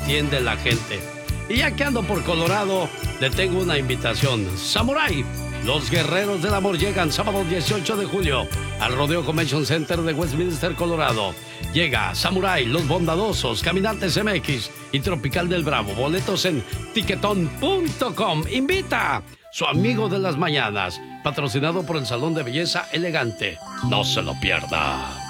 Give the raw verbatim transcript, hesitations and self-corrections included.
entiende la gente. Y ya que ando por Colorado, le tengo una invitación. Samurai, los guerreros del amor llegan sábado dieciocho de julio al Rodeo Convention Center de Westminster, Colorado. Llega Samurai, los bondadosos, Caminantes M X y Tropical del Bravo. Boletos en tiquetón punto com. Invita su amigo de las mañanas, patrocinado por el Salón de Belleza Elegante. No se lo pierda.